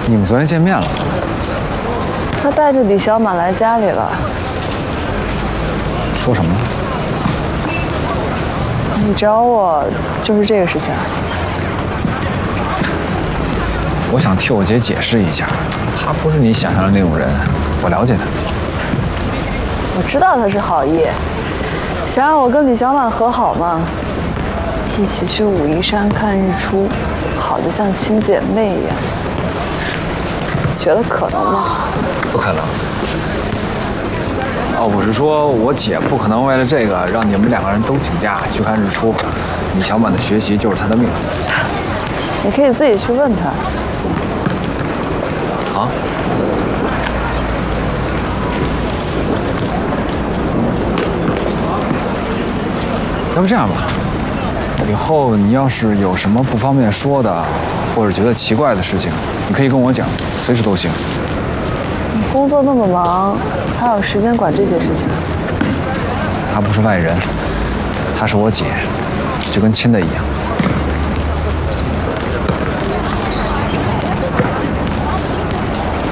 你们昨天见面了？ 他带着李小满来家里了。 说什么了？ 你找我就是这个事情啊？ 我想替我姐解释一下，她不是你想象的那种人，我了解她。 我知道他是好意，想让我跟李小满和好嘛，一起去武夷山看日出，好得像亲姐妹一样。你觉得可能吗？ 不可能。哦，我是说，我姐不可能为了这个让你们两个人都请假去看日出。李小满的学习就是她的命。 你可以自己去问他。 啊？要不这样吧，以后你要是有什么不方便说的，或者觉得奇怪的事情，你可以跟我讲，随时都行。 你工作那么忙，还有时间管这些事情？ 她不是外人，她是我姐，就跟亲的一样。